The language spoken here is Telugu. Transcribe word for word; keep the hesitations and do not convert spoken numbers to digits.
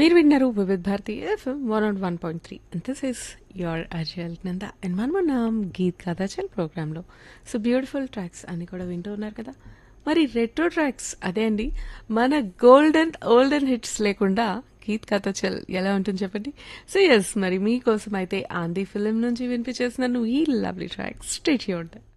మీరు విన్నారు Vividh Bharati FM one not one point three and this is your అజల్ Nanda and మనం ఉన్నాం గీత్ కథ చల్ ప్రోగ్రాంలో. సో బ్యూటిఫుల్ ట్రాక్స్ అన్ని కూడా వింటూ ఉన్నారు కదా. మరి రెట్రో ట్రాక్స్ అదే అండి, మన గోల్డెన్ ఓల్డెన్ హిట్స్ లేకుండా గీత్ కథ చల్ ఎలా ఉంటుంది చెప్పండి. సో ఎస్, మరి మీకోసం అయితే ఆంధీ ఫిలిం నుంచి వినిపించేస్తున్నాను ఈ లవ్లీ ట్రాక్. Stay tuned.